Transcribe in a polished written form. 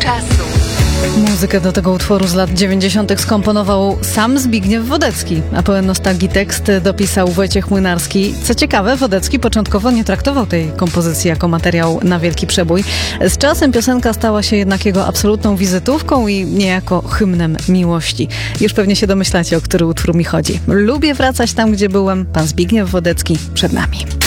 czasu. Muzykę do tego utworu z lat 90. skomponował sam Zbigniew Wodecki, a pełen nostalgii tekst dopisał Wojciech Młynarski. Co ciekawe, Wodecki początkowo nie traktował tej kompozycji jako materiał na wielki przebój. Z czasem piosenka stała się jednak jego absolutną wizytówką i niejako hymnem miłości. Już pewnie się domyślacie, o który utwór mi chodzi. Lubię wracać tam, gdzie byłem. Pan Zbigniew Wodecki przed nami.